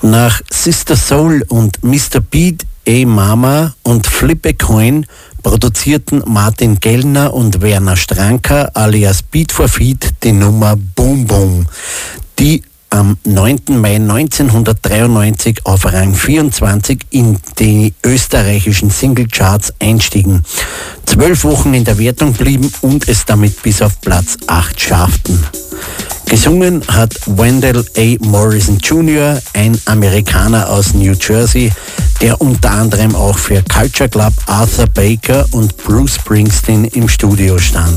Nach Sister Soul und Mr. Beat, Mama und Flip a Coin produzierten Martin Gellner und Werner Stranker alias Beat for Feet die Nummer Boom Boom, die am 9. Mai 1993 auf Rang 24 in die österreichischen Singlecharts einstiegen, 12 Wochen in der Wertung blieben und es damit bis auf Platz 8 schafften. Gesungen hat Wendell A. Morrison Jr., ein Amerikaner aus New Jersey, der unter anderem auch für Culture Club, Arthur Baker und Bruce Springsteen im Studio stand.